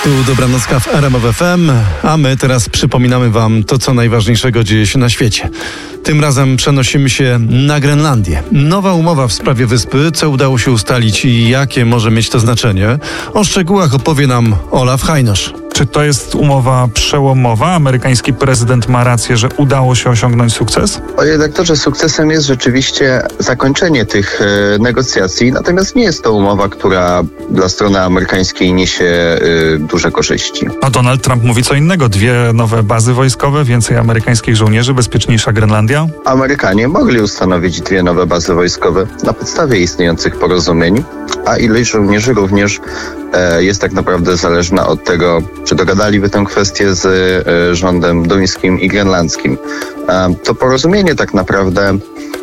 Tu Dobranocka w RMF FM, a my teraz przypominamy wam to, co najważniejszego dzieje się na świecie. Tym razem przenosimy się na Grenlandię. Nowa umowa w sprawie wyspy, co udało się ustalić i jakie może mieć to znaczenie. O szczegółach opowie nam Olaf Hajnosz. Czy to jest umowa przełomowa? Amerykański prezydent ma rację, że udało się osiągnąć sukces? Panie redaktorze, sukcesem jest rzeczywiście zakończenie tych negocjacji, natomiast nie jest to umowa, która dla strony amerykańskiej niesie duże korzyści. A Donald Trump mówi co innego. 2 nowe bazy wojskowe, więcej amerykańskich żołnierzy, bezpieczniejsza Grenlandia? Amerykanie mogli ustanowić 2 nowe bazy wojskowe na podstawie istniejących porozumień, a ilość żołnierzy również jest tak naprawdę zależna od tego, czy dogadaliby tę kwestię z rządem duńskim i grenlandzkim. To porozumienie tak naprawdę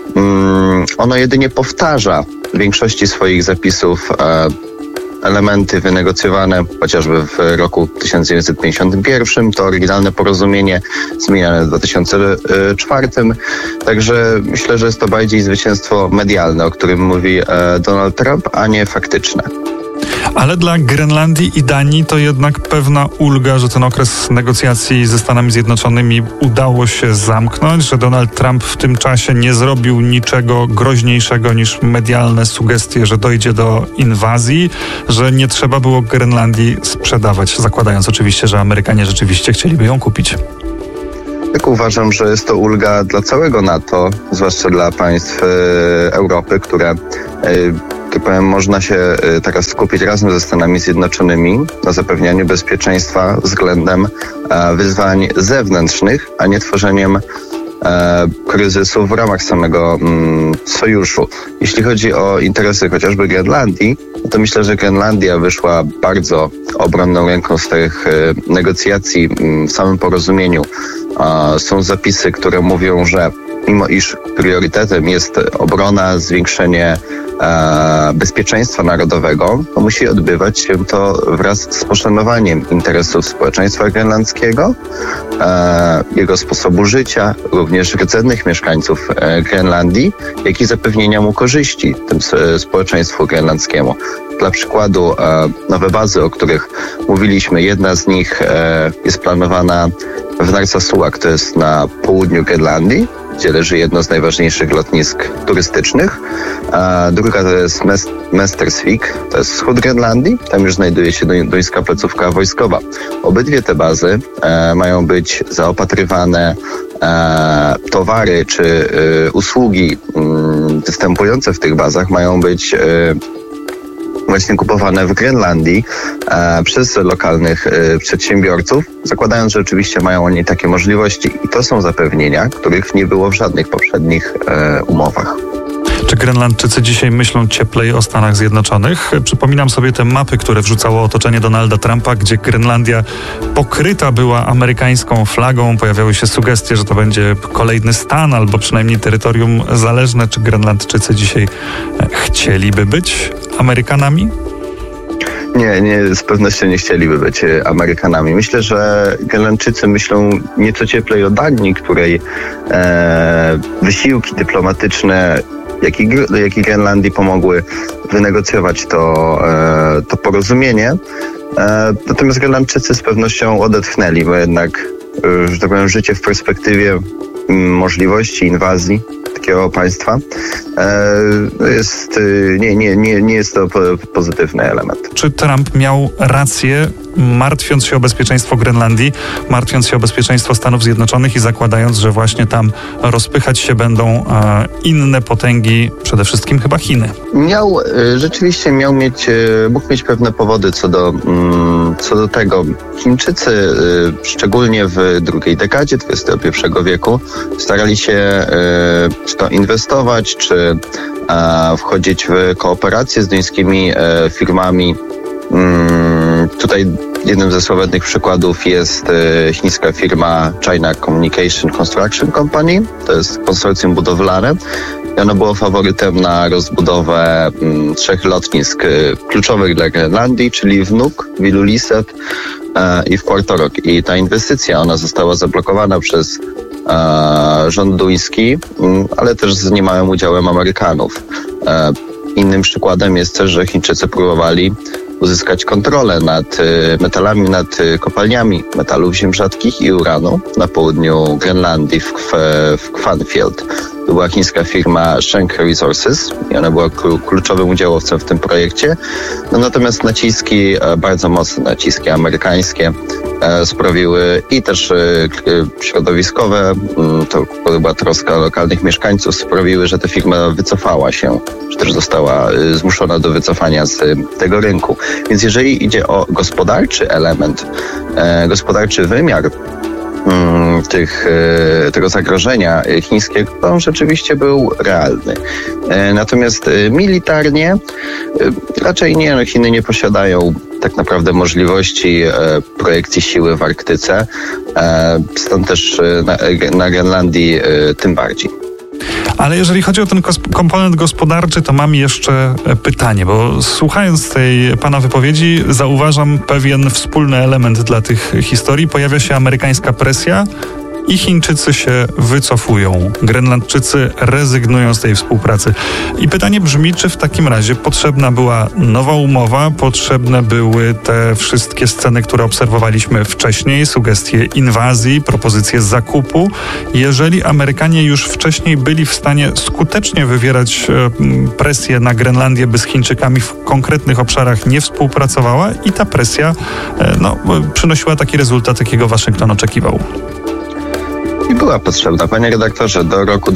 ono jedynie powtarza w większości swoich zapisów elementy wynegocjowane chociażby w roku 1951, to oryginalne porozumienie zmieniane w 2004. Także myślę, że jest to bardziej zwycięstwo medialne, o którym mówi Donald Trump, a nie faktyczne. Ale dla Grenlandii i Danii to jednak pewna ulga, że ten okres negocjacji ze Stanami Zjednoczonymi udało się zamknąć, że Donald Trump w tym czasie nie zrobił niczego groźniejszego niż medialne sugestie, że dojdzie do inwazji, że nie trzeba było Grenlandii sprzedawać, zakładając oczywiście, że Amerykanie rzeczywiście chcieliby ją kupić. Tak uważam, że jest to ulga dla całego NATO, zwłaszcza dla państw Europy, które powiem, można się teraz skupić razem ze Stanami Zjednoczonymi na zapewnianiu bezpieczeństwa względem wyzwań zewnętrznych, a nie tworzeniem kryzysu w ramach samego sojuszu. Jeśli chodzi o interesy chociażby Grenlandii, to myślę, że Grenlandia wyszła bardzo obronną ręką z tych negocjacji. W samym porozumieniu są zapisy, które mówią, że mimo iż priorytetem jest obrona, zwiększenie bezpieczeństwa narodowego, to musi odbywać się to wraz z poszanowaniem interesów społeczeństwa grenlandzkiego, jego sposobu życia, również rdzennych mieszkańców Grenlandii, jak i zapewnienia mu korzyści tym społeczeństwu grenlandzkiemu. Dla przykładu nowe bazy, o których mówiliśmy, jedna z nich jest planowana w Narsarsuaq, to jest na południu Grenlandii, gdzie leży jedno z najważniejszych lotnisk turystycznych. Druga to jest Mestersvik, to jest wschód Grenlandii. Tam już znajduje się duńska placówka wojskowa. Obydwie te bazy mają być zaopatrywane towary czy usługi występujące w tych bazach mają być właśnie kupowane w Grenlandii przez lokalnych przedsiębiorców, zakładając, że oczywiście mają oni takie możliwości. I to są zapewnienia, których nie było w żadnych poprzednich umowach. Czy Grenlandczycy dzisiaj myślą cieplej o Stanach Zjednoczonych? Przypominam sobie te mapy, które wrzucało otoczenie Donalda Trumpa, gdzie Grenlandia pokryta była amerykańską flagą. Pojawiały się sugestie, że to będzie kolejny stan albo przynajmniej terytorium zależne. Czy Grenlandczycy dzisiaj chcieliby być Amerykanami? Nie, z pewnością nie chcieliby być Amerykanami. Myślę, że Grenlandczycy myślą nieco cieplej o Danii, której wysiłki dyplomatyczne jak i Grenlandii pomogły wynegocjować to porozumienie. Natomiast Grenlandczycy z pewnością odetchnęli, bo jednak, że tak powiem, życie w perspektywie możliwości inwazji takiego państwa nie jest to pozytywny element. Czy Trump miał rację, martwiąc się o bezpieczeństwo Grenlandii, martwiąc się o bezpieczeństwo Stanów Zjednoczonych i zakładając, że właśnie tam rozpychać się będą inne potęgi, przede wszystkim chyba Chiny? Rzeczywiście mógł mieć pewne powody co do tego. Chińczycy, szczególnie w drugiej dekadzie XXI wieku, starali się czy to inwestować, czy wchodzić w kooperację z duńskimi firmami. Tutaj jednym ze sławetnych przykładów jest chińska firma China Communication Construction Company. To jest konsorcjum budowlane. I ono było faworytem na rozbudowę 3 lotnisk kluczowych dla Grenlandii, czyli w Nuuk, w Ilulissat i w Qaqortoq. I ta inwestycja, ona została zablokowana przez rząd duński, ale też z niemałym udziałem Amerykanów. Innym przykładem jest też, że Chińczycy próbowali uzyskać kontrolę nad metalami, nad kopalniami metalów ziem rzadkich i uranu na południu Grenlandii w Kvanefjeld. To była chińska firma Sheng Resources i ona była kluczowym udziałowcem w tym projekcie. No, natomiast naciski, bardzo mocne naciski amerykańskie sprawiły i też środowiskowe, to była troska lokalnych mieszkańców, sprawiły, że ta firma wycofała się, czy też została zmuszona do wycofania z tego rynku. Więc jeżeli idzie o gospodarczy element, gospodarczy wymiar tego zagrożenia chińskiego, to on rzeczywiście był realny. Natomiast militarnie raczej nie, no Chiny nie posiadają tak naprawdę możliwości projekcji siły w Arktyce, stąd też na Grenlandii tym bardziej. Ale jeżeli chodzi o ten komponent gospodarczy, to mam jeszcze pytanie, bo słuchając tej pana wypowiedzi zauważam pewien wspólny element dla tych historii. Pojawia się amerykańska presja i Chińczycy się wycofują. Grenlandczycy rezygnują z tej współpracy. I pytanie brzmi, czy w takim razie potrzebna była nowa umowa, potrzebne były te wszystkie sceny, które obserwowaliśmy wcześniej, sugestie inwazji, propozycje zakupu. Jeżeli Amerykanie już wcześniej byli w stanie skutecznie wywierać presję na Grenlandię, by z Chińczykami w konkretnych obszarach nie współpracowała i ta presja przynosiła taki rezultat, jakiego Waszyngton oczekiwał. I była potrzebna. Panie redaktorze, do roku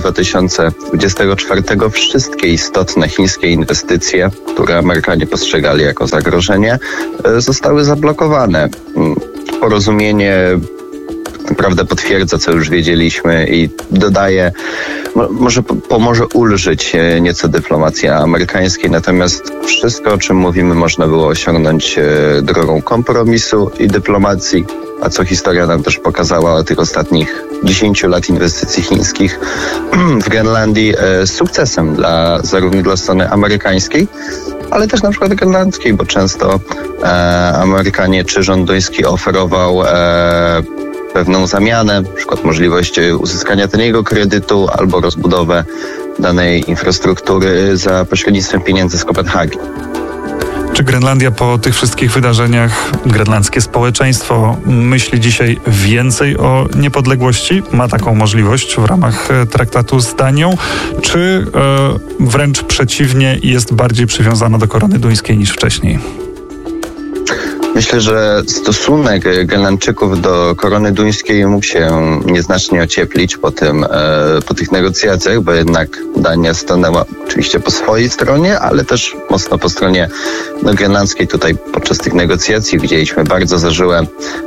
2024 wszystkie istotne chińskie inwestycje, które Amerykanie postrzegali jako zagrożenie, zostały zablokowane. Porozumienie naprawdę potwierdza, co już wiedzieliśmy i dodaje, może pomoże ulżyć nieco dyplomacji amerykańskiej, natomiast wszystko, o czym mówimy, można było osiągnąć drogą kompromisu i dyplomacji, a co historia nam też pokazała o tych ostatnich 10 lat inwestycji chińskich w Grenlandii z sukcesem zarówno dla strony amerykańskiej, ale też na przykład grenlandzkiej, bo często Amerykanie czy rząd duński oferował pewną zamianę, na przykład możliwość uzyskania taniego kredytu albo rozbudowę danej infrastruktury za pośrednictwem pieniędzy z Kopenhagi. Czy Grenlandia po tych wszystkich wydarzeniach, grenlandzkie społeczeństwo myśli dzisiaj więcej o niepodległości? Ma taką możliwość w ramach traktatu z Danią? Czy wręcz przeciwnie, jest bardziej przywiązana do korony duńskiej niż wcześniej? Myślę, że stosunek Grenlandczyków do korony duńskiej mógł się nieznacznie ocieplić po tych negocjacjach, bo jednak Dania stanęła oczywiście po swojej stronie, ale też mocno po stronie grenlandzkiej. Tutaj podczas tych negocjacji widzieliśmy bardzo zażyłe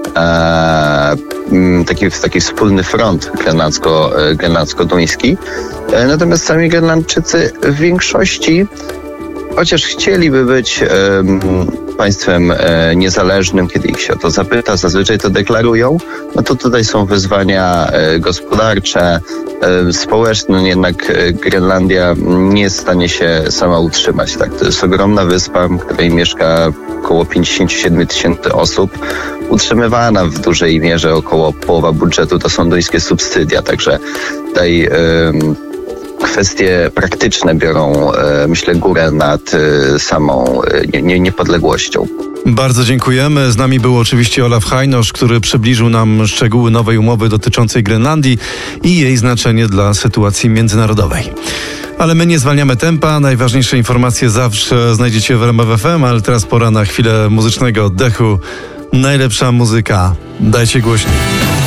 taki wspólny front grenlandzko-duński. Natomiast sami Grenlandczycy w większości, chociaż chcieliby być państwem niezależnym, kiedy ich się o to zapyta, zazwyczaj to deklarują, no to tutaj są wyzwania gospodarcze, społeczne, jednak Grenlandia nie jest w stanie się sama utrzymać. Tak? To jest ogromna wyspa, w której mieszka około 57 000 osób, utrzymywana w dużej mierze, około połowa budżetu to są duńskie subsydia, także tutaj kwestie praktyczne biorą, myślę, górę nad samą niepodległością. Bardzo dziękujemy. Z nami był oczywiście Olaf Hajnosz, który przybliżył nam szczegóły nowej umowy dotyczącej Grenlandii i jej znaczenie dla sytuacji międzynarodowej. Ale my nie zwalniamy tempa. Najważniejsze informacje zawsze znajdziecie w RMF FM, ale teraz pora na chwilę muzycznego oddechu. Najlepsza muzyka. Dajcie głośniej.